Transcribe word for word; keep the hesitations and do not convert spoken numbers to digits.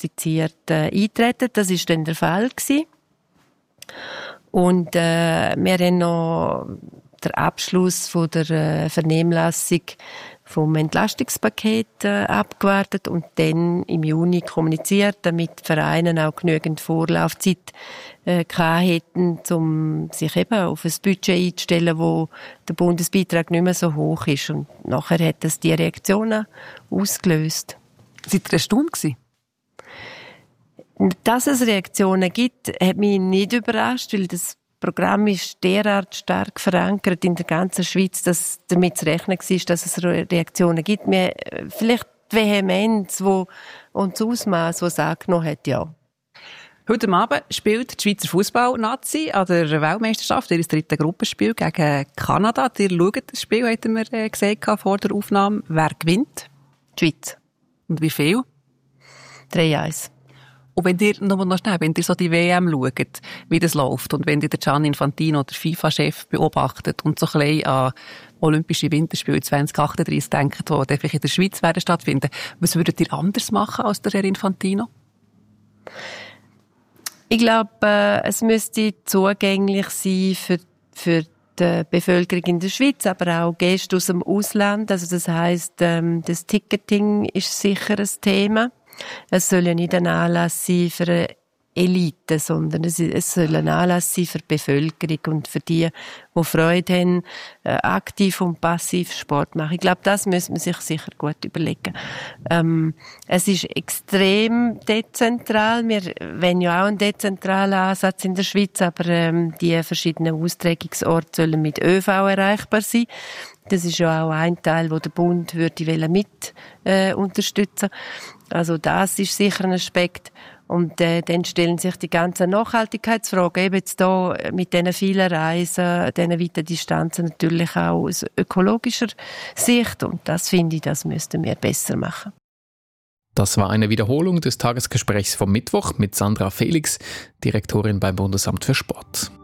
prognostiziert äh, eintreten. Das war dann der Fall gewesen. Und äh, wir haben noch den Abschluss von der äh, Vernehmlassung vom Entlastungspaket äh, abgewartet und dann im Juni kommuniziert, damit die Vereine auch genügend Vorlaufzeit äh, hätten, um sich eben auf ein Budget einzustellen, wo der Bundesbeitrag nicht mehr so hoch ist. Und nachher hat das die Reaktionen ausgelöst. Seid ihr erstaunt gewesen? Dass es Reaktionen gibt, hat mich nicht überrascht, weil das Programm ist derart stark verankert in der ganzen Schweiz, dass damit zu rechnen war, dass es Reaktionen gibt. Wir, vielleicht die Vehemenz wo, und das Ausmaß, das es angenommen hat, ja. Heute Abend spielt die Schweizer Fußball-Nazi an der Weltmeisterschaft, ihr drittes Gruppenspiel gegen Kanada. Ihr schaut das Spiel, hatten wir äh, gesagt vor der Aufnahme. Wer gewinnt? Die Schweiz. Und wie viel? drei eins. Und wenn ihr, noch, noch schnell, wenn ihr so die W M schaut, wie das läuft, und wenn ihr den Gianni Infantino, der FIFA-Chef, beobachtet und so ein bisschen an Olympische Winterspiele zwanzig achtunddreißig denkt, die dann vielleicht in der Schweiz werden stattfinden, was würdet ihr anders machen als der Herr Infantino? Ich glaube, äh, es müsste zugänglich sein für, für die Bevölkerung in der Schweiz, aber auch Gäste aus dem Ausland. Also das heisst, ähm, das Ticketing ist sicher ein Thema. Es soll ja nicht ein Anlass sein für eine Elite, sondern es, es soll ein Anlass sein für die Bevölkerung und für die, die Freude haben, aktiv und passiv Sport machen. Ich glaube, das muss man sich sicher gut überlegen. Ähm, es ist extrem dezentral. Wir wollen ja auch einen dezentralen Ansatz in der Schweiz, aber ähm, die verschiedenen Austragungsorte sollen mit ÖV erreichbar sein. Das ist ja auch ein Teil, wo der Bund würde mit äh, unterstützen. Also das ist sicher ein Aspekt. Und äh, dann stellen sich die ganzen Nachhaltigkeitsfragen, eben jetzt da mit diesen vielen Reisen, diesen weiten Distanzen natürlich auch aus ökologischer Sicht. Und das finde ich, das müssten wir besser machen. Das war eine Wiederholung des Tagesgesprächs vom Mittwoch mit Sandra Felix, Direktorin beim Bundesamt für Sport.